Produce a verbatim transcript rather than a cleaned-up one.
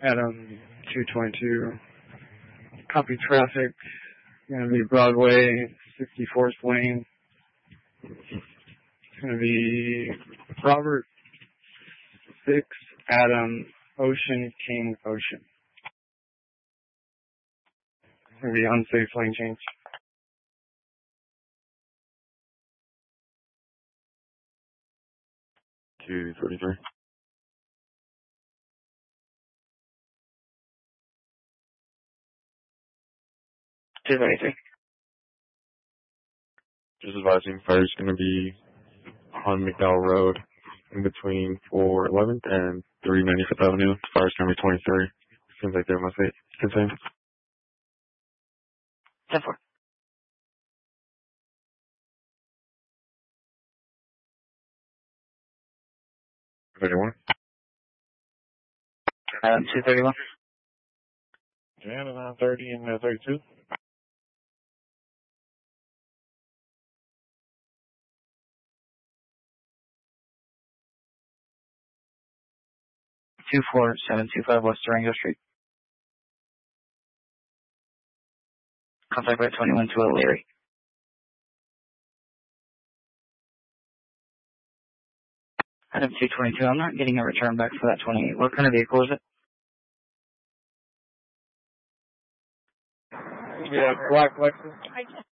Adam two twenty-two. Copy traffic. Going to be Broadway, sixty-fourth lane. It's going to be Robert six, Adam, Ocean, King, Ocean. It's going to be unsafe lane change. two thirty-three. two thirty-three. Just advising, fire is going to be on McDowell Road in between four eleventh and three ninety-fifth Avenue. Fire is going to be twenty-three. Seems like they're must be contained. ten four. thirty-one. Adam two thirty-one. Jan, nine thirty and uh, thirty-two. two four seven two five West Durango Street. Contact by twenty-one to O'Leary. Adam two twenty-two, I'm not getting a return back for that twenty-eight. What kind of vehicle is it? Yeah, black Lexus.